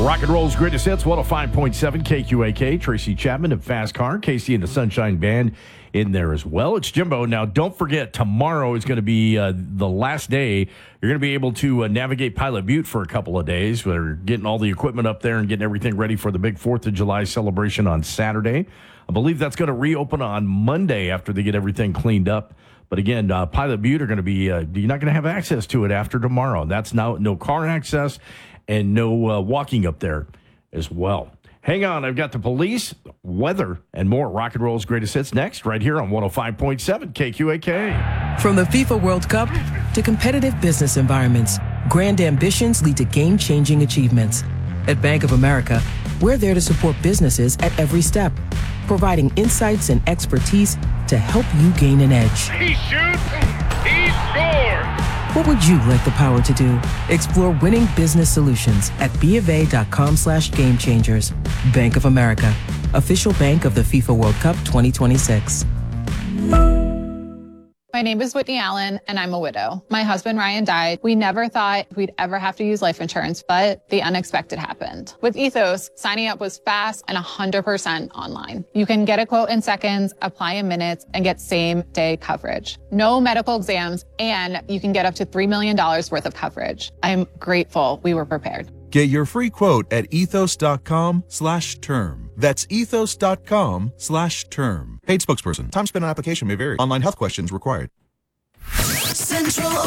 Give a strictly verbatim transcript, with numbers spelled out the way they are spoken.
Rock and Roll's greatest hits, one oh five point seven K Q A K. Tracy Chapman and Fast Car. Casey and the Sunshine Band in there as well. It's Jimbo. Now, don't forget, tomorrow is going to be uh, the last day. You're going to be able to uh, navigate Pilot Butte for a couple of days. We're getting all the equipment up there and getting everything ready for the big fourth of July celebration on Saturday. I believe that's going to reopen on Monday after they get everything cleaned up. But again, uh, Pilot Butte are going to be, uh, you're not going to have access to it after tomorrow. That's now no car access and no uh, walking up there as well. Hang on, I've got the police, weather, and more. Rock and Roll's greatest hits next, right here on one oh five point seven K Q A K. From the FIFA World Cup to competitive business environments, grand ambitions lead to game-changing achievements. At Bank of America, we're there to support businesses at every step, providing insights and expertise to help you gain an edge. He shoots, he scores! What would you like the power to do? Explore winning business solutions at BofA.com slash game changers. Bank of America, official bank of the FIFA World Cup twenty twenty-six. My name is Whitney Allen, and I'm a widow. My husband, Ryan, died. We never thought we'd ever have to use life insurance, but the unexpected happened. With Ethos, signing up was fast and one hundred percent online. You can get a quote in seconds, apply in minutes, and get same-day coverage. No medical exams, and you can get up to three million dollars worth of coverage. I'm grateful we were prepared. Get your free quote at ethos.com slash term. That's ethos.com slash term. Paid spokesperson. Time spent on application may vary. Online health questions required. Central